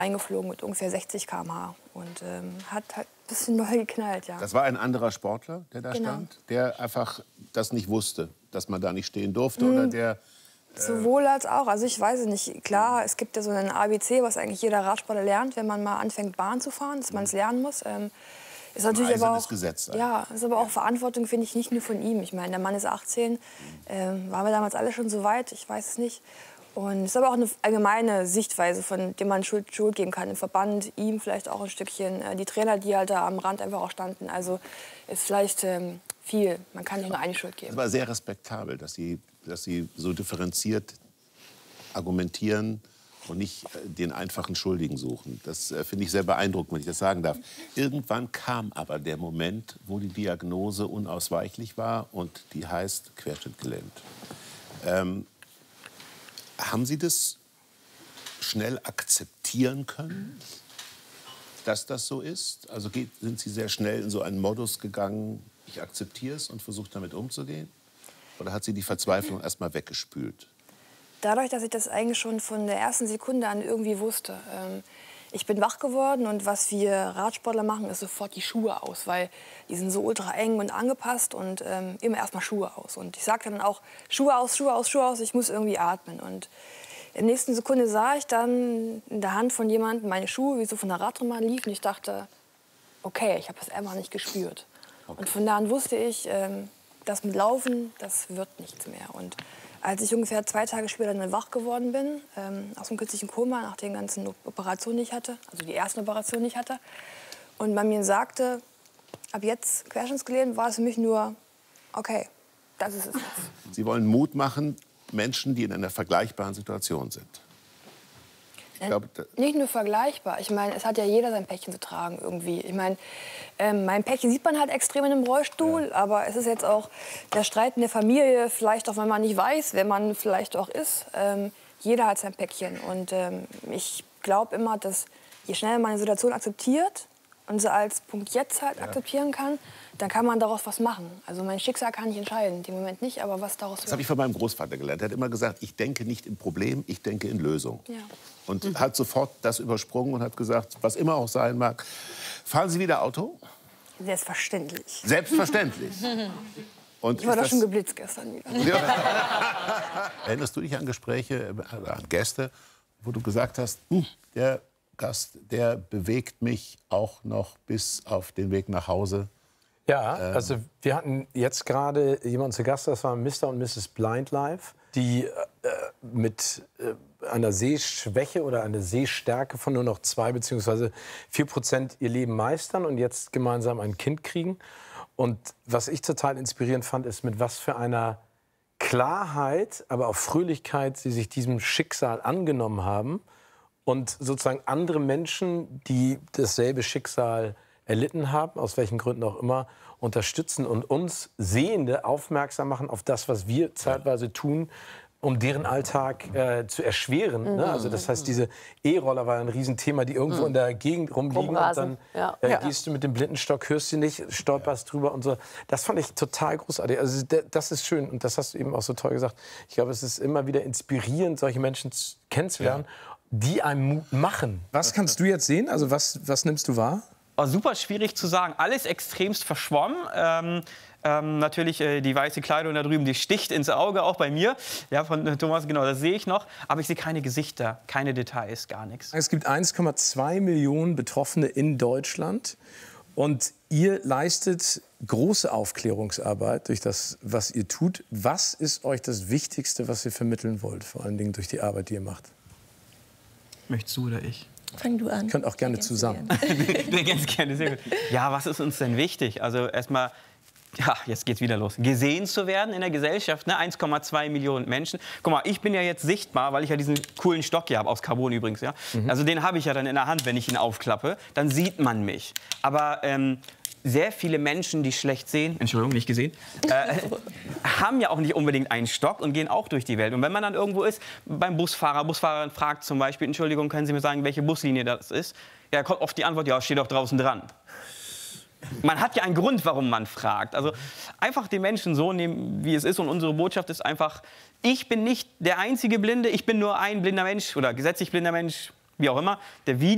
eingeflogen mit ungefähr 60 km/h und hat halt ein bisschen neu geknallt, ja. Das war ein anderer Sportler, der da stand, der einfach das nicht wusste, dass man da nicht stehen durfte, oder der... Sowohl als auch. Also ich weiß es nicht. Klar, es gibt ja so ein ABC, was eigentlich jeder Radsportler lernt, wenn man mal anfängt, Bahn zu fahren, dass man es lernen muss. Ist natürlich aber auch, Gesetz, ja, ist aber auch Verantwortung, finde ich, nicht nur von ihm. Ich meine, der Mann ist 18, waren wir damals alle schon so weit, ich weiß es nicht. Und es ist aber auch eine allgemeine Sichtweise, von der man Schuld geben kann. Im Verband, ihm vielleicht auch ein Stückchen, die Trainer, die halt da am Rand einfach auch standen. Also ist vielleicht viel. Man kann nicht nur eine Schuld geben. Es war sehr respektabel, dass Sie so differenziert argumentieren und nicht den einfachen Schuldigen suchen. Das finde ich sehr beeindruckend, wenn ich das sagen darf. Irgendwann kam aber der Moment, wo die Diagnose unausweichlich war und die heißt querschnittgelähmt. Haben Sie das schnell akzeptieren können, dass das so ist? Also sind Sie sehr schnell in so einen Modus gegangen, ich akzeptiere es und versuche damit umzugehen? Oder hat Sie die Verzweiflung erst mal weggespült? Dadurch, dass ich das eigentlich schon von der ersten Sekunde an irgendwie wusste. Ich bin wach geworden und was wir Radsportler machen, ist sofort die Schuhe aus, weil die sind so ultra eng und angepasst und immer erst mal Schuhe aus. Und ich sagte dann auch, Schuhe aus, Schuhe aus, Schuhe aus, ich muss irgendwie atmen. Und in der nächsten Sekunde sah ich dann in der Hand von jemandem meine Schuhe, wie so von der Radrennbahn liefen. Und ich dachte, okay, ich habe das einfach nicht gespürt. Okay. Und von da an wusste ich, das mit Laufen, das wird nichts mehr. Und als ich ungefähr 2 Tage später dann wach geworden bin, aus dem künstlichen Koma, nach den ganzen Operationen, die ich hatte, also die ersten Operationen, die ich hatte, und man mir sagte, ab jetzt querschnittsgelähmt, war es für mich nur, okay, das ist es jetzt. Sie wollen Mut machen, Menschen, die in einer vergleichbaren Situation sind. Ich glaube, nicht nur vergleichbar. Ich meine, es hat ja jeder sein Päckchen zu tragen irgendwie. Ich meine, mein Päckchen sieht man halt extrem in einem Rollstuhl, ja. Aber es ist jetzt auch der Streit in der Familie, vielleicht auch, wenn man nicht weiß, wer man vielleicht auch ist. Jeder hat sein Päckchen. Und ich glaube immer, dass je schneller man eine Situation akzeptiert und sie als Punkt jetzt halt akzeptieren kann, dann kann man daraus was machen. Also mein Schicksal kann ich entscheiden, im Moment nicht, aber was daraus wird. Das habe ich von meinem Großvater gelernt. Er hat immer gesagt, ich denke nicht in Problem, ich denke in Lösung. Ja. Und hat sofort das übersprungen und hat gesagt, was immer auch sein mag. Fahren Sie wieder Auto? Selbstverständlich. Selbstverständlich. Und ich war doch schon geblitzt gestern wieder. Erinnerst du dich an Gespräche, an Gäste, wo du gesagt hast, der Gast, der bewegt mich auch noch bis auf den Weg nach Hause? Ja, also wir hatten jetzt gerade jemanden zu Gast, das war Mr. und Mrs. Blind Life, die mit einer Sehschwäche oder einer Sehstärke von nur noch 2 bzw. 4% ihr Leben meistern und jetzt gemeinsam ein Kind kriegen. Und was ich total inspirierend fand, ist, mit was für einer Klarheit, aber auch Fröhlichkeit sie sich diesem Schicksal angenommen haben und sozusagen andere Menschen, die dasselbe Schicksal erlitten haben, aus welchen Gründen auch immer, unterstützen und uns Sehende aufmerksam machen auf das, was wir zeitweise tun, um deren Alltag zu erschweren. Ne? Also das heißt, diese E-Roller war ein Riesenthema, die irgendwo in der Gegend rumliegen und dann gehst du mit dem Blindenstock, hörst sie nicht, stolperst drüber und so. Das fand ich total großartig. Also das ist schön und das hast du eben auch so toll gesagt. Ich glaube, es ist immer wieder inspirierend, solche Menschen kennenzulernen, die einem Mut machen. Was kannst du jetzt sehen? Also was nimmst du wahr? Oh, super schwierig zu sagen. Alles extremst verschwommen. Natürlich die weiße Kleidung da drüben, die sticht ins Auge, auch bei mir. Ja, von Thomas, genau, das sehe ich noch. Aber ich sehe keine Gesichter, keine Details, gar nichts. Es gibt 1,2 Millionen Betroffene in Deutschland. Und ihr leistet große Aufklärungsarbeit durch das, was ihr tut. Was ist euch das Wichtigste, was ihr vermitteln wollt, vor allen Dingen durch die Arbeit, die ihr macht? Möchtest du oder ich? Fang du an. Ihr könnt auch gerne zusammen. Ganz gerne, sehr gut. Ja, was ist uns denn wichtig? Also erstmal, ja, jetzt geht's wieder los. Gesehen zu werden in der Gesellschaft, ne? 1,2 Millionen Menschen. Guck mal, ich bin ja jetzt sichtbar, weil ich ja diesen coolen Stock hier habe, aus Carbon übrigens. Ja? Also den habe ich ja dann in der Hand, wenn ich ihn aufklappe. Dann sieht man mich. Aber sehr viele Menschen, die schlecht sehen, Entschuldigung, nicht gesehen, haben ja auch nicht unbedingt einen Stock und gehen auch durch die Welt. Und wenn man dann irgendwo ist, beim Busfahrer fragt zum Beispiel, Entschuldigung, können Sie mir sagen, welche Buslinie das ist? Ja, kommt oft die Antwort, ja, steht doch draußen dran. Man hat ja einen Grund, warum man fragt. Also einfach den Menschen so nehmen, wie es ist. Und unsere Botschaft ist einfach, ich bin nicht der einzige Blinde, ich bin nur ein blinder Mensch oder gesetzlich blinder Mensch, wie auch immer, der